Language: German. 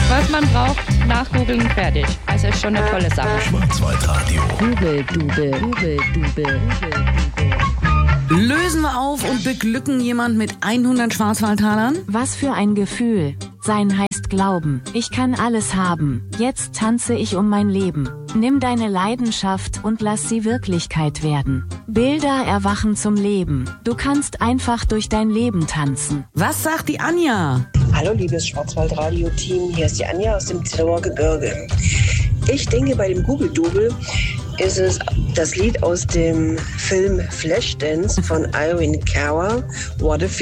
Was man braucht, nachgoogeln, fertig. Also ist schon eine tolle Sache. Schwarzwaldradio. Google-Dube. Lösen wir auf und beglücken jemand mit 100 Schwarzwaldtalern? Was für ein Gefühl. Sein heißt Glauben. Ich kann alles haben. Jetzt tanze ich um mein Leben. Nimm deine Leidenschaft und lass sie Wirklichkeit werden. Bilder erwachen zum Leben. Du kannst einfach durch dein Leben tanzen. Was sagt die Anja? Hallo liebes Schwarzwaldradio-Team, hier ist die Anja aus dem Zillauer Gebirge. Ich denke, bei dem Google-Double ist es das Lied aus dem Film Flashdance von Irene Cara, What a